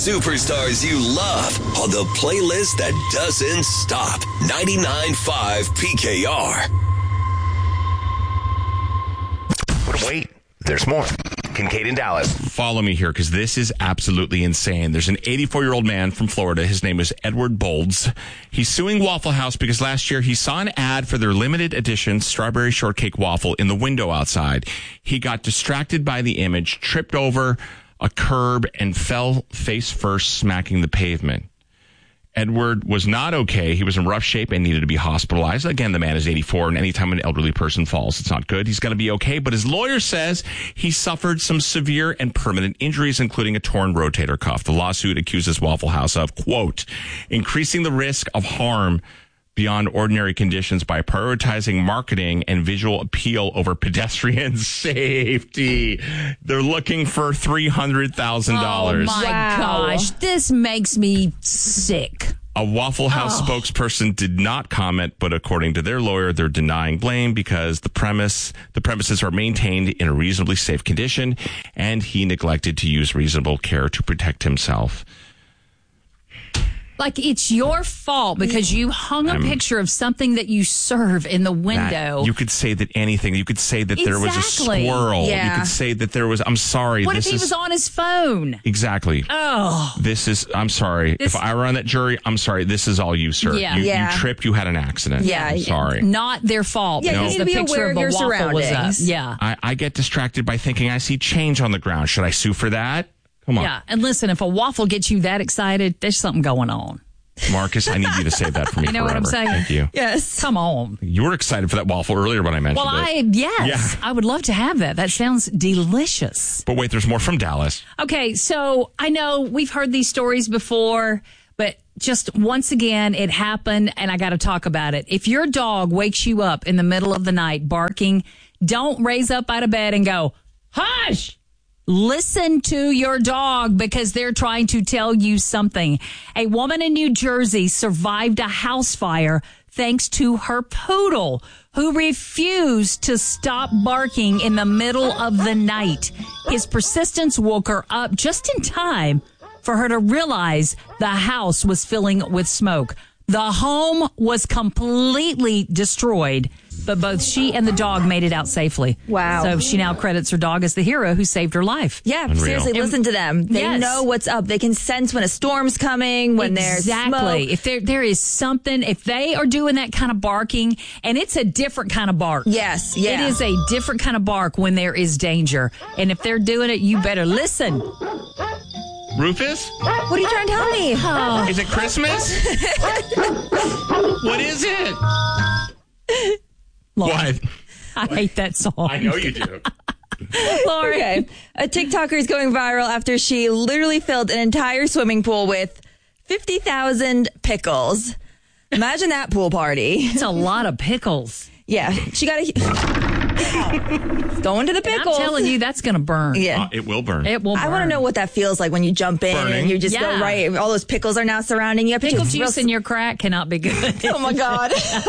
superstars you love on the playlist that doesn't stop. 99.5 PKR. But wait, there's more. Kincaid in Dallas. Follow me here because this is absolutely insane. There's an 84-year-old man from Florida. His name is Edward Bolds. He's suing Waffle House because last year he saw an ad for their limited edition strawberry shortcake waffle in the window outside. He got distracted by the image, tripped over a curb, and fell face first, smacking the pavement. Edward was not okay. He was in rough shape and needed to be hospitalized. Again, the man is 84, and anytime an elderly person falls, it's not good. He's going to be okay, but his lawyer says he suffered some severe and permanent injuries, including a torn rotator cuff. The lawsuit accuses Waffle House of, quote, increasing the risk of harm beyond ordinary conditions by prioritizing marketing and visual appeal over pedestrian safety. They're looking for $300,000. Oh, my gosh. This makes me sick. A Waffle House spokesperson did not comment, but according to their lawyer, they're denying blame because the premises are maintained in a reasonably safe condition, and he neglected to use reasonable care to protect himself. Like, it's your fault because you hung a picture of something that you serve in the window. You could say that anything. You could say that there was a squirrel. Yeah. You could say that there was, I'm sorry. What if he was on his phone? Exactly. Oh. I'm sorry. If I were on that jury, I'm sorry. This is all you, sir. Yeah. You tripped. You had an accident. Yeah. I'm sorry. Not their fault. Yeah, you need to be aware of your surroundings. Yeah. I get distracted by thinking I see change on the ground. Should I sue for that? Come on. Yeah. And listen, if a waffle gets you that excited, there's something going on. Marcus, I need you to save that for me. You know forever. what I'm saying? Thank you. Yes. Come on. You were excited for that waffle earlier when I mentioned it. Yes. I would love to have that. That sounds delicious. But wait, there's more from Dallas. Okay, so I know we've heard these stories before, but just once again, it happened, and I got to talk about it. If your dog wakes you up in the middle of the night barking, don't raise up out of bed and go, hush! Listen to your dog because they're trying to tell you something. A woman in New Jersey survived a house fire thanks to her poodle, who refused to stop barking in the middle of the night. His persistence woke her up just in time for her to realize the house was filling with smoke. The home was completely destroyed, but both she and the dog made it out safely. Wow. So she now credits her dog as the hero who saved her life. Yeah, Unreal. seriously, listen to them. They Yes. know what's up. They can sense when a storm's coming, when there's Exactly. smoke. If there is something, if they are doing that kind of barking, and it's a different kind of bark. Yes, yeah. It is a different kind of bark when there is danger. And if they're doing it, you better listen. Rufus? What are you trying to tell me? Oh. Is it Christmas? What is it? Lord, What? I hate that song. I know you do. Lord. Okay. A TikToker is going viral after she literally filled an entire swimming pool with 50,000 pickles. Imagine that pool party. It's a lot of pickles. Yeah. She got going to the pickles. I'm telling you, that's going to burn. Yeah. It will burn. It will burn. I want to know what that feels like when you jump in Burning. and you just Yeah. go right. All those pickles are now surrounding you. I bet Pickle it's real juice in your crack cannot be good. Oh my God.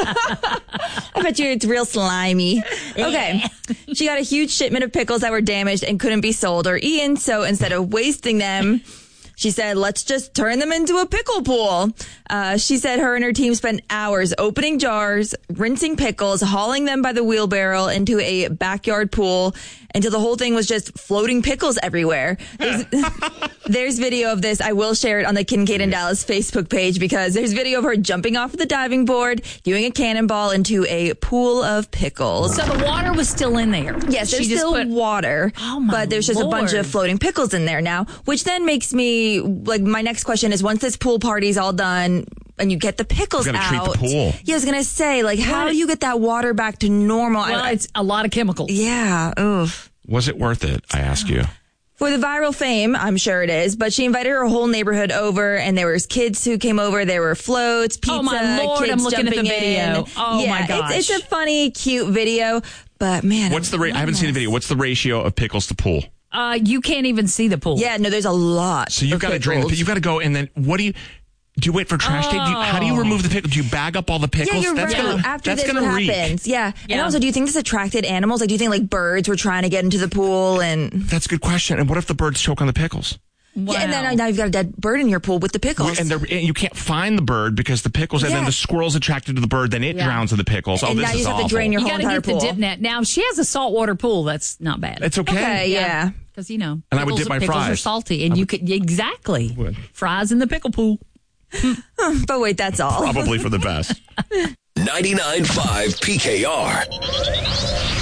I bet you it's real slimy. Okay. She got a huge shipment of pickles that were damaged and couldn't be sold or eaten. So instead of wasting them, she said, let's just turn them into a pickle pool. She said her and her team spent hours opening jars, rinsing pickles, hauling them by the wheelbarrow into a backyard pool until the whole thing was just floating pickles everywhere. There's video of this. I will share it on the Kincaid and Dallas Facebook page because there's video of her jumping off the diving board, doing a cannonball into a pool of pickles. So the water was still in there. Yes, there's still water, but there's just a bunch of floating pickles in there now, which then makes me, like, my next question is, once this pool party's all done and you get the pickles You gotta out. treat the pool. Yeah, I was going to say, like, how do you get that water back to normal? Well, it's a lot of chemicals. Yeah, oof. Was it worth it? I ask you. For the viral fame, I'm sure it is, but she invited her whole neighborhood over, and there was kids who came over. There were floats, pizza, Oh, my Lord, kids I'm looking at the jumping video. in. Oh, yeah, my gosh. It's a funny, cute video, but man. What's the I haven't seen the video. What's the ratio of pickles to pool? You can't even see the pool. Yeah, no, there's a lot. So you've got to drain. You've got to go, and then what do you? Do you wait for trash day? How do you remove the pickles? Do you bag up all the pickles? Yeah, you're that's right. Gonna, After that's this, gonna what reek. happens? Yeah. Yeah. And also, do you think this attracted animals? Like, do you think like birds were trying to get into the pool? And That's a good question. And what if the birds choke on the pickles? Wow. Yeah, and then now you've got a dead bird in your pool with the pickles. And you can't find the bird because the pickles, and then the squirrel's attracted to the bird, then it drowns in the pickles. And this now you is just have awful. to drain your You whole got to entire get the pool. dip net. Now, she has a saltwater pool. That's not bad. It's okay. Okay, yeah. Because, you know, And I would dip my pickles are fries. salty, and you could, exactly. Fries in the pickle pool. But wait, that's all. Probably for the best. 99.5 PKR.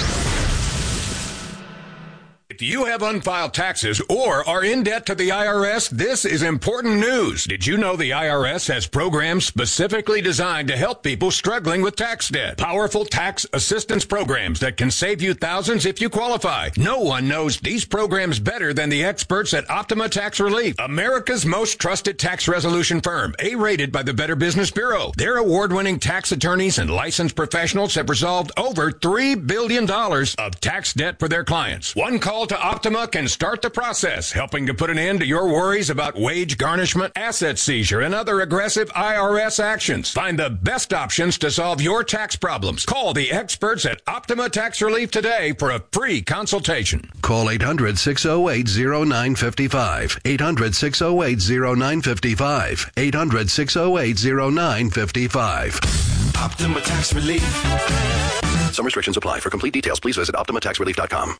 If you have unfiled taxes or are in debt to the IRS, this is important news. Did you know the IRS has programs specifically designed to help people struggling with tax debt? Powerful tax assistance programs that can save you thousands if you qualify. No one knows these programs better than the experts at Optima Tax Relief, America's most trusted tax resolution firm, A-rated by the Better Business Bureau. Their award-winning tax attorneys and licensed professionals have resolved over $3 billion of tax debt for their clients. One call to Optima can start the process, helping to put an end to your worries about wage garnishment, asset seizure, and other aggressive IRS actions. Find the best options to solve your tax problems. Call the experts at Optima Tax Relief today for a free consultation. Call 800-608-0955. 800-608-0955. 800-608-0955. Optima Tax Relief. Some restrictions apply. For complete details, please visit OptimaTaxRelief.com.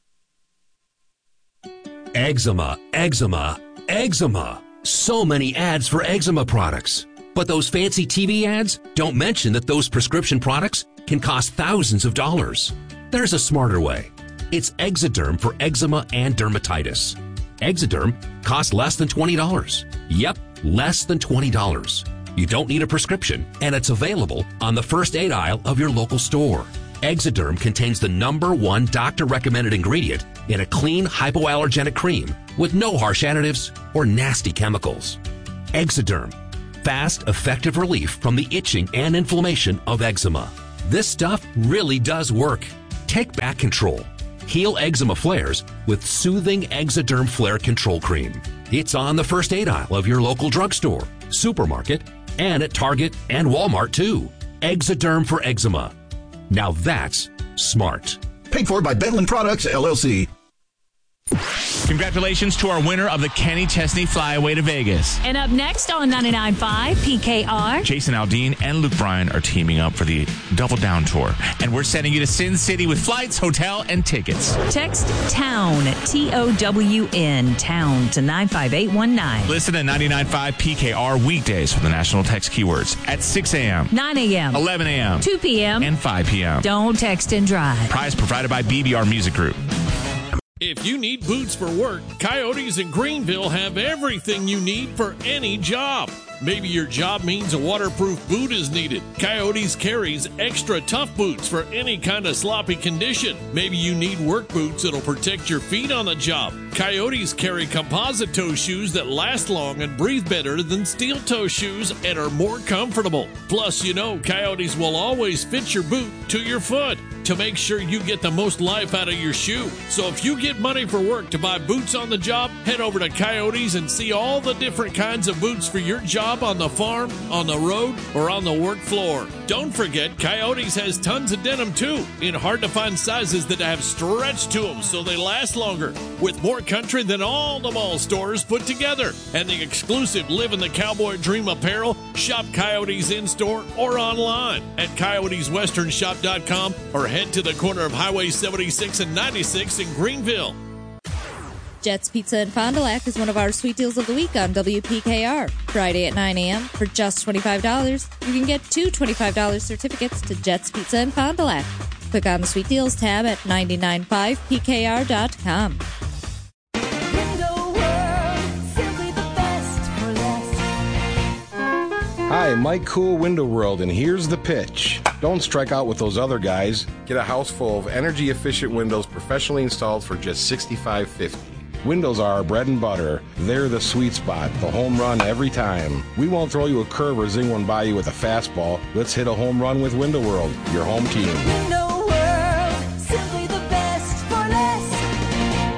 Eczema, eczema, eczema. So many ads for eczema products. But those fancy TV ads don't mention that those prescription products can cost thousands of dollars. There's a smarter way. It's Exoderm for eczema and dermatitis. Exoderm costs less than $20. Yep, less than $20. You don't need a prescription, and it's available on the first aid aisle of your local store. Exoderm contains the #1 doctor-recommended ingredient in a clean, hypoallergenic cream with no harsh additives or nasty chemicals. Exoderm. Fast, effective relief from the itching and inflammation of eczema. This stuff really does work. Take back control. Heal eczema flares with soothing Exoderm Flare Control Cream. It's on the first aid aisle of your local drugstore, supermarket, and at Target and Walmart too. Exoderm for eczema. Now that's smart. Paid for by Bedlin Products, LLC. Congratulations to our winner of the Kenny Chesney Flyaway to Vegas. And up next on 99.5 PKR. Jason Aldean and Luke Bryan are teaming up for the Double Down Tour. And we're sending you to Sin City with flights, hotel, and tickets. Text TOWN, TOWN, TOWN to 95819. Listen to 99.5 PKR weekdays for the national text keywords at 6 a.m., 9 a.m., 11 a.m., 2 p.m., and 5 p.m. Don't text and drive. Prize provided by BBR Music Group. If you need boots for work, Coyotes in Greenville have everything you need for any job. Maybe your job means a waterproof boot is needed. Coyotes carries extra tough boots for any kind of sloppy condition. Maybe you need work boots that'll protect your feet on the job. Coyotes carry composite toe shoes that last long and breathe better than steel toe shoes and are more comfortable. Plus, you know, Coyotes will always fit your boot to your foot to make sure you get the most life out of your shoe. So if you get money for work to buy boots on the job, head over to Coyotes and see all the different kinds of boots for your job on the farm, on the road, or on the work floor. Don't forget, Coyotes has tons of denim too, in hard-to-find sizes that have stretch to them so they last longer, with more country than all the mall stores put together. And the exclusive Living the Cowboy Dream apparel, shop Coyotes in-store or online at coyoteswesternshop.com or head to the corner of Highway 76 and 96 in Greenville. Jets Pizza in Fond du Lac is one of our sweet deals of the week on WPKR. Friday at 9 a.m. for just $25, you can get 2 $25 certificates to Jets Pizza in Fond du Lac. Click on the Sweet Deals tab at 995pkr.com. Hi, Mike Cool, Window World, and here's the pitch. Don't strike out with those other guys. Get a house full of energy-efficient windows professionally installed for just $65.50. Windows are our bread and butter. They're the sweet spot, the home run every time. We won't throw you a curve or zing one by you with a fastball. Let's hit a home run with Window World, your home team. Window World, simply the best for less.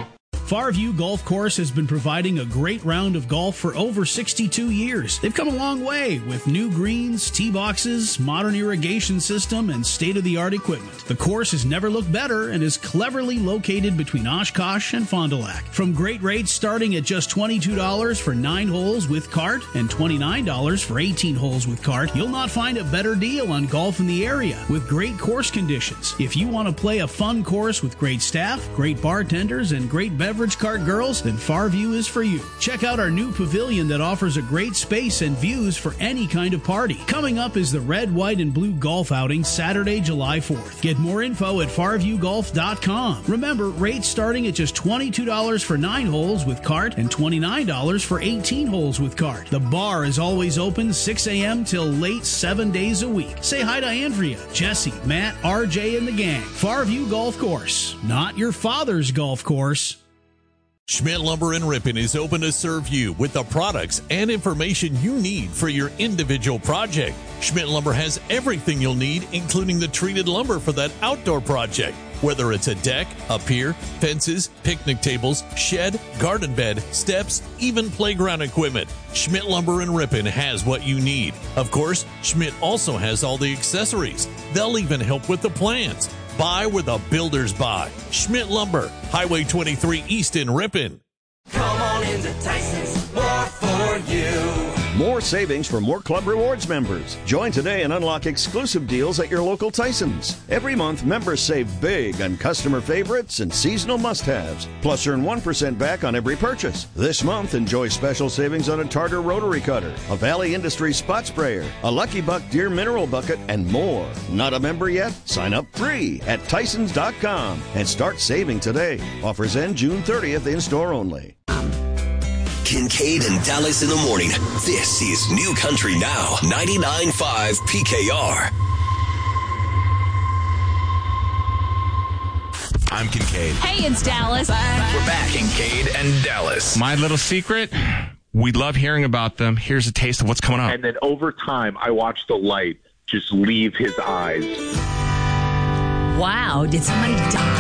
Farview Golf Course has been providing a great round of golf for over 62 years. They've come a long way with new greens, tee boxes, modern irrigation system, and state-of-the-art equipment. The course has never looked better and is cleverly located between Oshkosh and Fond du Lac. From great rates starting at just $22 for 9 holes with cart and $29 for 18 holes with cart, you'll not find a better deal on golf in the area with great course conditions. If you want to play a fun course with great staff, great bartenders, and great beverage cart girls, then Farview is for you. Check out our new pavilion that offers a great space and views for any kind of party. Coming up is the Red, White, and Blue Golf Outing Saturday, July 4th. Get more info at farviewgolf.com. Remember, rates starting at just $22 for 9 holes with cart and $29 for 18 holes with cart. The bar is always open 6 a.m. till late 7 days a week. Say hi to Andrea, Jesse, Matt, RJ, and the gang. Farview Golf Course, not your father's golf course. Schmidt Lumber in Ripon is open to serve you with the products and information you need for your individual project. Schmidt Lumber has everything you'll need, including the treated lumber for that outdoor project. Whether it's a deck, a pier, fences, picnic tables, shed, garden bed, steps, even playground equipment, Schmidt Lumber in Ripon has what you need. Of course, Schmidt also has all the accessories. They'll even help with the plans. Buy where the builders buy. Schmidt Lumber, Highway 23 East in Ripon. Come on into Tyson's, more for you. More savings for more Club Rewards members. Join today and unlock exclusive deals at your local Tyson's. Every month, members save big on customer favorites and seasonal must-haves. Plus, earn 1% back on every purchase. This month, enjoy special savings on a Tartar rotary cutter, a Valley Industries spot sprayer, a Lucky Buck Deer mineral bucket, and more. Not a member yet? Sign up free at Tysons.com and start saving today. Offers end June 30th in-store only. Kincaid and Dallas in the morning. This is New Country Now, 99.5 PKR. I'm Kincaid. Hey, it's Dallas. We're back, Kincaid and Dallas. My little secret, we love hearing about them. Here's a taste of what's coming up. And then over time, I watched the light just leave his eyes. Wow, did somebody die?